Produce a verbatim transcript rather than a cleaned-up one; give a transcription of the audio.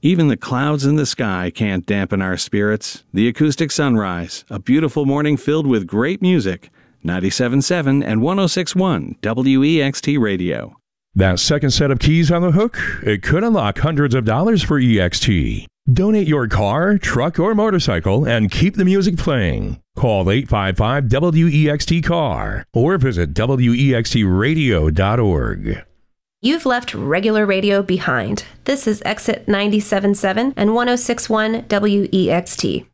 Even the clouds in the sky can't dampen our spirits. The Acoustic Sunrise, a beautiful morning filled with great music. ninety-seven point seven and one oh six point one W E X T Radio. That second set of keys on the hook, it could unlock hundreds of dollars for E X T. Donate your car, truck, or motorcycle and keep the music playing. Call eight five five W E X T C A R or visit W E X T radio dot org. You've left regular radio behind. This is Exit ninety-seven point seven and one oh six point one W E X T.